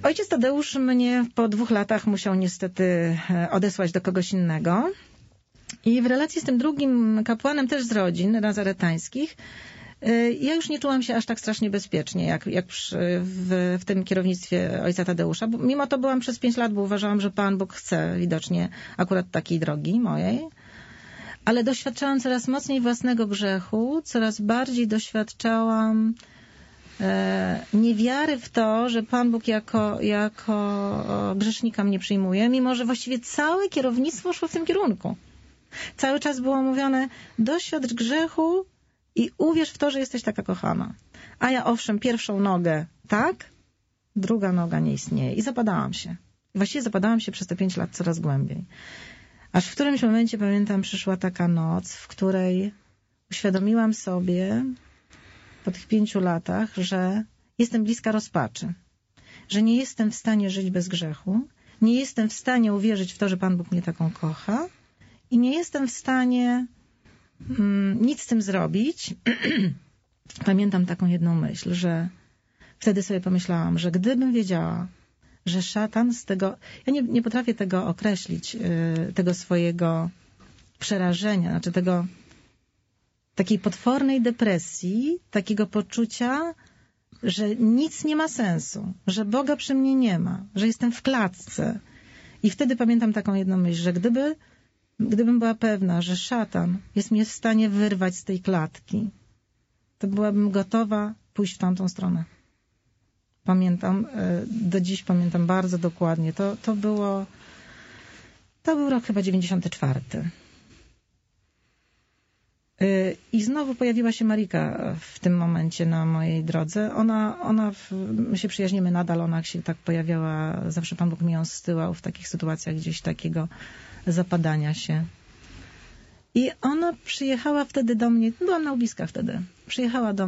Ojciec Tadeusz mnie po 2 latach musiał niestety odesłać do kogoś innego. I w relacji z tym drugim kapłanem, też z rodzin nazaretańskich, ja już nie czułam się aż tak strasznie bezpiecznie, jak w tym kierownictwie ojca Tadeusza. Bo mimo to byłam przez 5 lat, bo uważałam, że Pan Bóg chce widocznie akurat takiej drogi mojej. Ale doświadczałam coraz mocniej własnego grzechu, coraz bardziej doświadczałam niewiary w to, że Pan Bóg jako grzesznika mnie przyjmuje, mimo że właściwie całe kierownictwo szło w tym kierunku. Cały czas było mówione, doświadcz grzechu i uwierz w to, że jesteś taka kochana. A ja owszem, pierwszą nogę tak, druga noga nie istnieje. I zapadałam się. Właściwie zapadałam się przez te 5 lat coraz głębiej. Aż w którymś momencie, pamiętam, przyszła taka noc, w której uświadomiłam sobie po tych 5 latach, że jestem bliska rozpaczy. Że nie jestem w stanie żyć bez grzechu. Nie jestem w stanie uwierzyć w to, że Pan Bóg mnie taką kocha. I nie jestem w stanie nic z tym zrobić. Pamiętam taką jedną myśl, że wtedy sobie pomyślałam, że gdybym wiedziała, że szatan z tego... Ja nie potrafię tego określić, tego swojego przerażenia, znaczy takiej potwornej depresji, takiego poczucia, że nic nie ma sensu, że Boga przy mnie nie ma, że jestem w klatce. I wtedy pamiętam taką jedną myśl, że gdybym była pewna, że szatan jest mnie w stanie wyrwać z tej klatki, to byłabym gotowa pójść w tamtą stronę. Pamiętam, do dziś pamiętam bardzo dokładnie. To był rok chyba 94. I znowu pojawiła się Marika w tym momencie na mojej drodze. My się przyjaźnimy nadal, ona się tak pojawiała, zawsze Pan Bóg mi ją zsyłał w takich sytuacjach gdzieś takiego zapadania się. I ona przyjechała wtedy do mnie, byłam na Ubiskach wtedy, przyjechała do